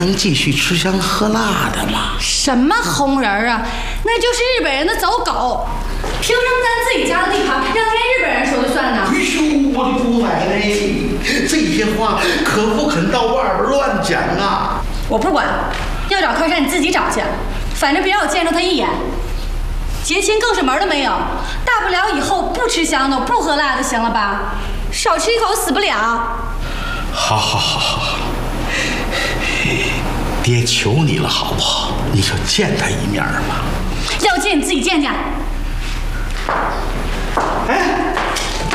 能继续吃香喝辣的吗？ 什么红人啊，那就是日本人的走狗，凭什么咱自己家的地盘让人日本人说了算呢？ 哎呦，我的姑奶奶，这些话可不肯到外边乱讲啊！ 我不管，要找靠山你自己找去，反正别让我见着他一眼。结亲更是门都没有，大不了以后不吃香的，不喝辣的，行了吧？少吃一口死不了。 好，爹求你了，好不好？你就见他一面吧。 要见你自己见见。